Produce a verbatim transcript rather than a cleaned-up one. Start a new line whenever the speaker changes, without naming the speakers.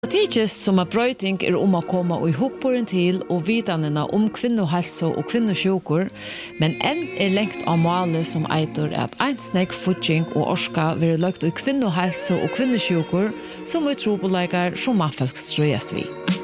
Tidsjes som er brøyting er om å komme og i hokboren til og vidanene om kvinnohelse og kvinnosjukur, men enn er lengt av målet som eitur at einsnekk, futjing og orska vil løgt i kvinnohelse og kvinnosjukur som er trobeleikar som mannfolk strøyest vi.